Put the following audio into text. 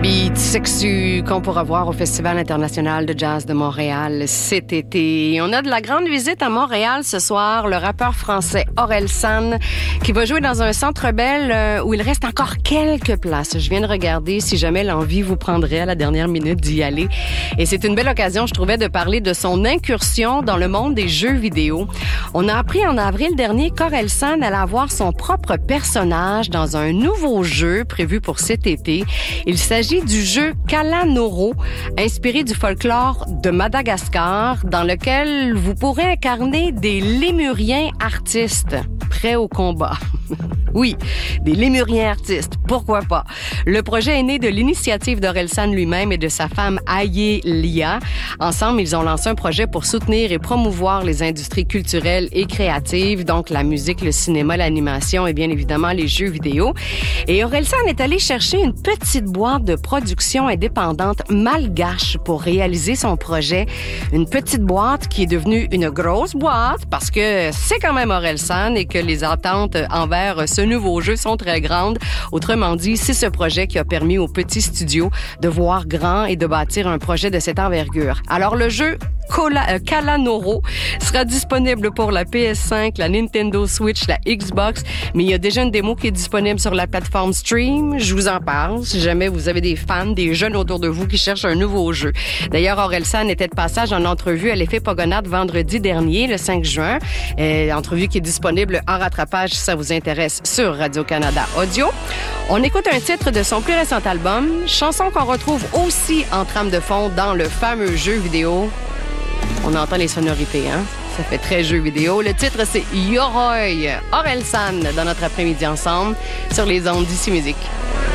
Beat sexu qu'on pourra voir au Festival international de jazz de Montréal cet été. Et on a de la grande visite à Montréal ce soir, le rappeur français Orelsan qui va jouer dans un Centre Bell où il reste encore quelques places. Je viens de regarder si jamais l'envie vous prendrait à la dernière minute d'y aller. Et c'est une belle occasion, je trouvais, de parler de son incursion dans le monde des jeux vidéo. On a appris en avril dernier qu'Orelsan allait avoir son propre personnage dans un nouveau jeu prévu pour cet été. Il s'agit du jeu Kalanoro, inspiré du folklore de Madagascar, dans lequel vous pourrez incarner des lémuriens artistes prêts au combat. Oui, des lémuriens artistes, pourquoi pas? Le projet est né de l'initiative d'Orelsan lui-même et de sa femme Aye Lia. Ensemble, ils ont lancé un projet pour soutenir et promouvoir les industries culturelles et créatives, donc la musique, le cinéma, l'animation et bien évidemment les jeux vidéo. Et Orelsan est allé chercher une petite boîte de production indépendante malgache pour réaliser son projet. Une petite boîte qui est devenue une grosse boîte parce que c'est quand même Orelsan et que les attentes envers ce nouveau jeu sont très grandes. Autrement dit, c'est ce projet qui a permis au petit studio de voir grand et de bâtir un projet de cette envergure. Alors, le jeu Kalanoro sera disponible pour la PS5, la Nintendo Switch, la Xbox, mais il y a déjà une démo qui est disponible sur la plateforme Stream. Je vous en parle si jamais vous avez des fans, des jeunes autour de vous qui cherchent un nouveau jeu. D'ailleurs, Orelsan était de passage en entrevue à l'Effet Pogonade vendredi dernier, le 5 juin. Entrevue qui est disponible en rattrapage si ça vous intéresse sur Radio-Canada Audio. On écoute un titre de son plus récent album, chanson qu'on retrouve aussi en trame de fond dans le fameux jeu vidéo. On entend les sonorités, hein? Ça fait très jeu vidéo. Le titre, c'est Yoroi. Orelsan dans notre après-midi ensemble sur les ondes d'Ici Musique.